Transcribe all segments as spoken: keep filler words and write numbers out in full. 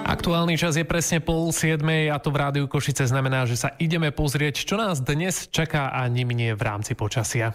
Aktuálny čas je presne pol siedmej a to v Rádiu Košice znamená, že sa ideme pozrieť, čo nás dnes čaká a niminie v rámci počasia.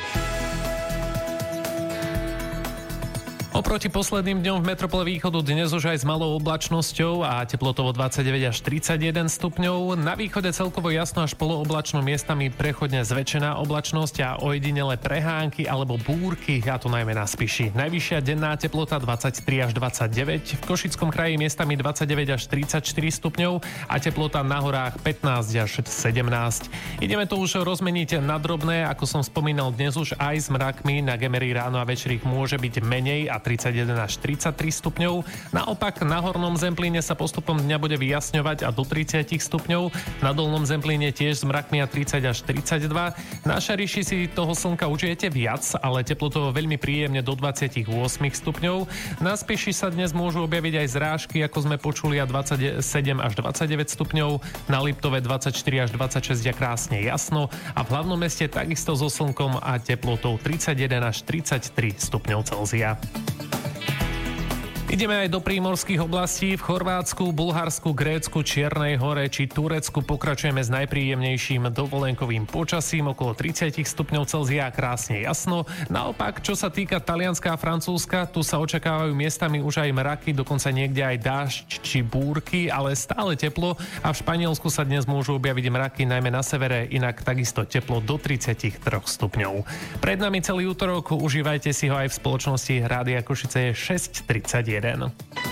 Oproti posledným dňom v metropole východu dnes už aj s malou oblačnosťou a teplotovo dvadsaťdeväť až tridsaťjeden stupňov. Na východe celkovo jasno až polooblačno, miestami prechodne zväčšená oblačnosť a ojedinele prehánky alebo búrky, a to najmä na Spiši. Najvyššia denná teplota dvadsaťtri až dvadsaťdeväť, v Košickom kraji miestami dvadsaťdeväť až tridsaťštyri stupňov a teplota na horách pätnásť až sedemnásť. Ideme to už rozmeniť na drobné, ako som spomínal, dnes už aj s mrakmi, na Gemery ráno a večer ich môže byť menej a tridsaťjeden až tridsaťtri stupňov. Naopak na hornom Zemplíne sa postupom dňa bude vyjasňovať a do tridsať stupňov. Na dolnom Zemplíne tiež s mrakmi a tridsať až tridsaťdva. Na Šariši si toho slnka užijete viac, ale teplotovo veľmi príjemne do dvadsaťosem stupňov. Na Spiši sa dnes môžu objaviť aj zrážky, ako sme počuli, a dvadsaťsedem až dvadsaťdeväť stupňov. Na Liptove dvadsaťštyri až dvadsaťšesť a krásne jasno. A v hlavnom meste takisto so slnkom a teplotou tridsaťjeden až tridsaťtri stupňov Celzia. Ideme aj do prímorských oblastí. V Chorvátsku, Bulharsku, Grécku, Čiernej Hore či Turecku pokračujeme s najpríjemnejším dovolenkovým počasím okolo tridsať stupňov Celzia, krásne jasno. Naopak, čo sa týka Talianska a Francúzska, tu sa očakávajú miestami už aj mraky, dokonca niekde aj dážď či búrky, ale stále teplo, a v Španielsku sa dnes môžu objaviť mraky najmä na severe, inak takisto teplo do tridsaťtri stupňov. Pred nami celý útorok, užívajte si ho aj v spoločnosti Rádia Košice je šesť tridsaťjeden.